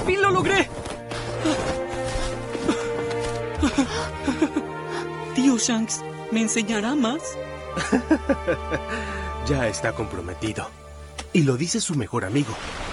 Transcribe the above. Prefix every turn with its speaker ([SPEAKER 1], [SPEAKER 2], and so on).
[SPEAKER 1] fin lo logré! Tío Shanks, ¿me enseñará más?
[SPEAKER 2] Ya está comprometido. Y lo dice su mejor amigo.